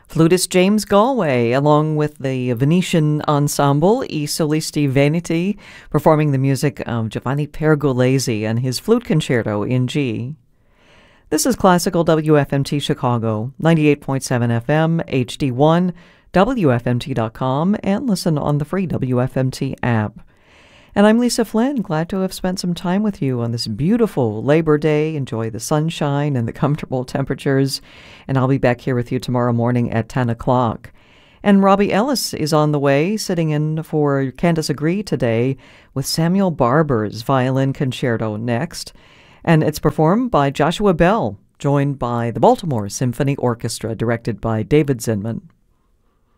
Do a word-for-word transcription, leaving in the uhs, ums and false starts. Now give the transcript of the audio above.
Flutist James Galway, along with the Venetian ensemble I Solisti Veneti, performing the music of Giovanni Pergolesi and his flute concerto in G. This is Classical W F M T Chicago, ninety-eight point seven F M, H D one, W F M T dot com, and listen on the free W F M T app. And I'm Lisa Flynn, glad to have spent some time with you on this beautiful Labor Day. Enjoy the sunshine and the comfortable temperatures. And I'll be back here with you tomorrow morning at ten o'clock. And Robbie Ellis is on the way, sitting in for Candace Agree today with Samuel Barber's Violin Concerto next. And it's performed by Joshua Bell, joined by the Baltimore Symphony Orchestra, directed by David Zinman.